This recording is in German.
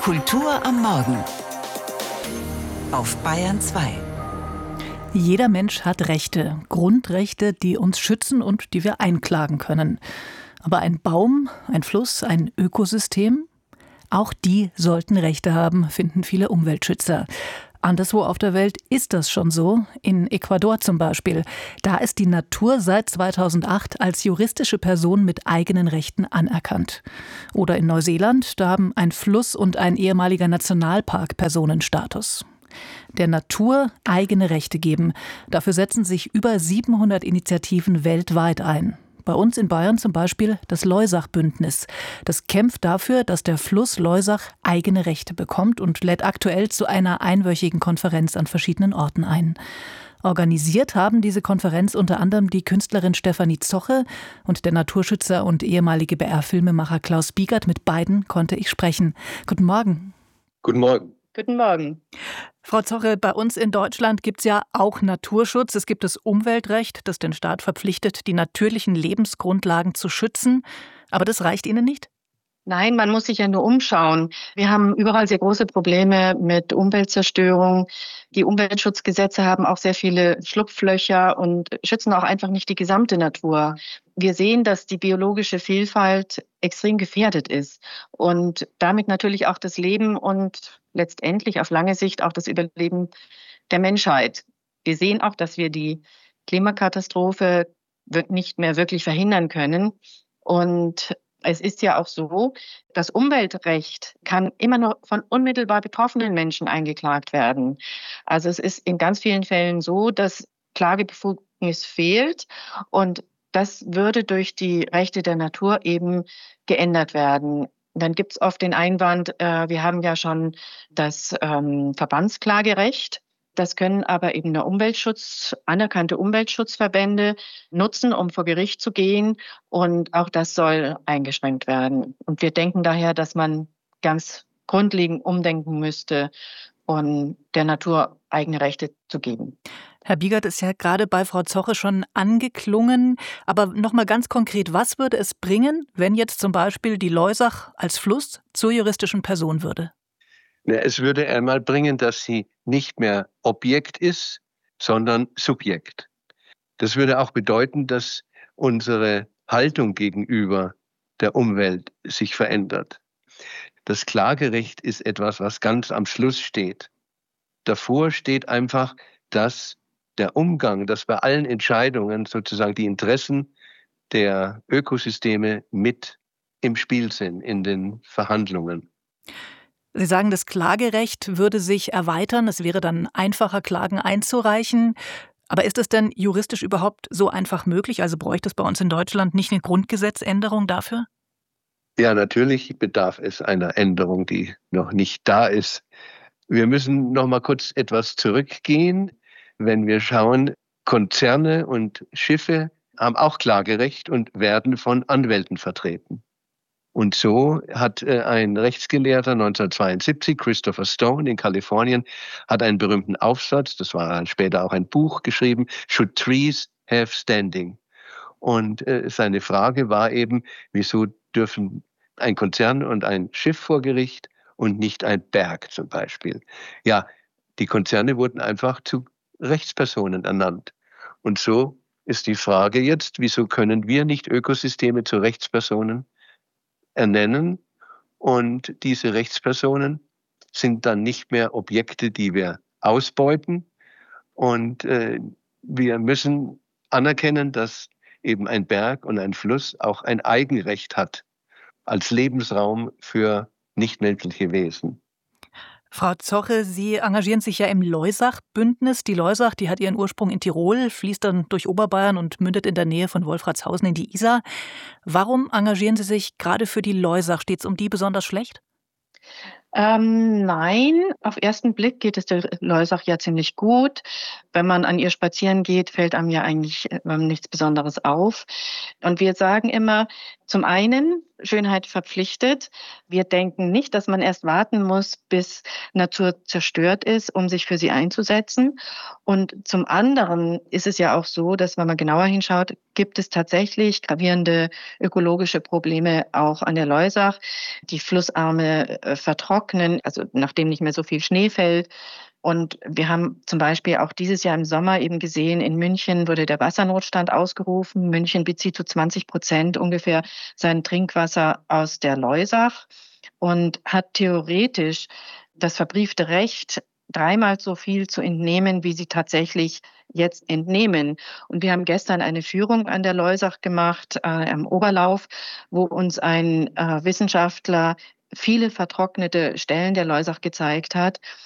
Kultur am Morgen auf Bayern 2. Jeder Mensch hat Rechte, Grundrechte, die uns schützen und die wir einklagen können. Aber ein Baum, ein Fluss, ein Ökosystem, auch die sollten Rechte haben, finden viele Umweltschützer. Anderswo auf der Welt ist das schon so, in Ecuador zum Beispiel. Da ist die Natur seit 2008 als juristische Person mit eigenen Rechten anerkannt. Oder in Neuseeland, da haben ein Fluss und ein ehemaliger Nationalpark Personenstatus. Der Natur eigene Rechte geben, dafür setzen sich über 700 Initiativen weltweit ein. Bei uns in Bayern zum Beispiel das Loisach-Bündnis. Das kämpft dafür, dass der Fluss Loisach eigene Rechte bekommt und lädt aktuell zu einer einwöchigen Konferenz an verschiedenen Orten ein. Organisiert haben diese Konferenz unter anderem die Künstlerin Stefanie Zoche und der Naturschützer und ehemalige BR-Filmemacher Klaus Biegert. Mit beiden konnte ich sprechen. Guten Morgen. Guten Morgen. Guten Morgen. Frau Zoche, bei uns in Deutschland gibt es ja auch Naturschutz. Es gibt das Umweltrecht, das den Staat verpflichtet, die natürlichen Lebensgrundlagen zu schützen. Aber das reicht Ihnen nicht? Nein, man muss sich ja nur umschauen. Wir haben überall sehr große Probleme mit Umweltzerstörung. Die Umweltschutzgesetze haben auch sehr viele Schlupflöcher und schützen auch einfach nicht die gesamte Natur. Wir sehen, dass die biologische Vielfalt extrem gefährdet ist und damit natürlich auch das Leben und letztendlich auf lange Sicht auch das Überleben der Menschheit. Wir sehen auch, dass wir die Klimakatastrophe nicht mehr wirklich verhindern können. Und es ist ja auch so, das Umweltrecht kann immer nur von unmittelbar betroffenen Menschen eingeklagt werden. Also es ist in ganz vielen Fällen so, dass Klagebefugnis fehlt und das würde durch die Rechte der Natur eben geändert werden. Dann gibt es oft den Einwand, wir haben ja schon das Verbandsklagerecht. Das können aber eben anerkannte Umweltschutzverbände nutzen, um vor Gericht zu gehen. Und auch das soll eingeschränkt werden. Und wir denken daher, dass man ganz grundlegend umdenken müsste, um der Natur eigene Rechte zu geben. Herr Biegert ist ja gerade bei Frau Zoche schon angeklungen. Aber noch mal ganz konkret, was würde es bringen, wenn jetzt zum Beispiel die Loisach als Fluss zur juristischen Person würde? Ja, es würde einmal bringen, dass sie nicht mehr Objekt ist, sondern Subjekt. Das würde auch bedeuten, dass unsere Haltung gegenüber der Umwelt sich verändert. Das Klagerecht ist etwas, was ganz am Schluss steht. Davor steht einfach, dass der Umgang, dass bei allen Entscheidungen sozusagen die Interessen der Ökosysteme mit im Spiel sind in den Verhandlungen. Sie sagen, das Klagerecht würde sich erweitern. Es wäre dann einfacher, Klagen einzureichen. Aber ist es denn juristisch überhaupt so einfach möglich? Also bräuchte es bei uns in Deutschland nicht eine Grundgesetzänderung dafür? Ja, natürlich bedarf es einer Änderung, die noch nicht da ist. Wir müssen noch mal kurz etwas zurückgehen. Wenn wir schauen, Konzerne und Schiffe haben auch Klagerecht und werden von Anwälten vertreten. Und so hat ein Rechtsgelehrter 1972, Christopher Stone in Kalifornien, hat einen berühmten Aufsatz, das war dann später auch ein Buch geschrieben, Should Trees Have Standing? Und seine Frage war eben, wieso dürfen ein Konzern und ein Schiff vor Gericht und nicht ein Berg zum Beispiel? Ja, die Konzerne wurden einfach zu Rechtspersonen ernannt. Und so ist die Frage jetzt, wieso können wir nicht Ökosysteme zu Rechtspersonen ernennen? Und diese Rechtspersonen sind dann nicht mehr Objekte, die wir ausbeuten. Und wir müssen anerkennen, dass eben ein Berg und ein Fluss auch ein Eigenrecht hat als Lebensraum für nichtmenschliche Wesen. Frau Zoche, Sie engagieren sich ja im Loisach-Bündnis. Die Loisach, die hat ihren Ursprung in Tirol, fließt dann durch Oberbayern und mündet in der Nähe von Wolfratshausen in die Isar. Warum engagieren Sie sich gerade für die Loisach? Steht es um die besonders schlecht? Nein, auf ersten Blick geht es der Loisach ja ziemlich gut. Wenn man an ihr spazieren geht, fällt einem ja eigentlich nichts Besonderes auf. Und wir sagen immer, zum einen Naturschönheit verpflichtet. Wir denken nicht, dass man erst warten muss, bis Natur zerstört ist, um sich für sie einzusetzen. Und zum anderen ist es ja auch so, dass, wenn man genauer hinschaut, gibt es tatsächlich gravierende ökologische Probleme auch an der Loisach. Die Flussarme vertrocknen, also nachdem nicht mehr so viel Schnee fällt. Und wir haben zum Beispiel auch dieses Jahr im Sommer eben gesehen, in München wurde der Wassernotstand ausgerufen. München bezieht zu 20% ungefähr sein Trinkwasser aus der Loisach und hat theoretisch das verbriefte Recht, dreimal so viel zu entnehmen, wie sie tatsächlich jetzt entnehmen. Und wir haben gestern eine Führung an der Loisach gemacht, am Oberlauf, wo uns ein Wissenschaftler viele vertrocknete Stellen der Loisach gezeigt hat.